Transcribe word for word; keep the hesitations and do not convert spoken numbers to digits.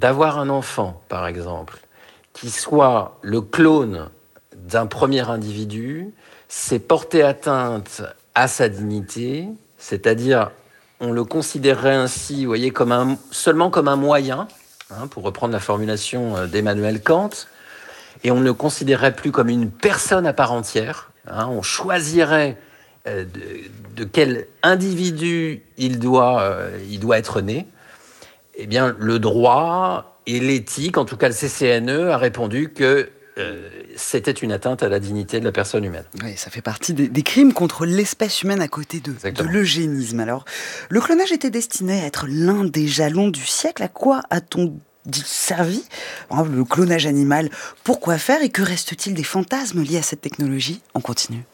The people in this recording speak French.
d'avoir un enfant, par exemple, qui soit le clone d'un premier individu, c'est porter atteinte à sa dignité, c'est-à-dire on le considérerait ainsi, vous voyez, comme un, seulement comme un moyen, hein, pour reprendre la formulation d'Emmanuel Kant, et on ne le considérerait plus comme une personne à part entière. Hein, on choisirait euh, de, de quel individu il doit, euh, il doit être né. Eh bien, le droit et l'éthique, en tout cas le C C N E, a répondu que euh, c'était une atteinte à la dignité de la personne humaine. Oui, ça fait partie des, des crimes contre l'espèce humaine à côté de, de l'eugénisme. Alors, le clonage était destiné à être l'un des jalons du siècle. À quoi a-t-on dit servi le clonage animal? Pourquoi faire? Et que reste-t-il des fantasmes liés à cette technologie? On continue.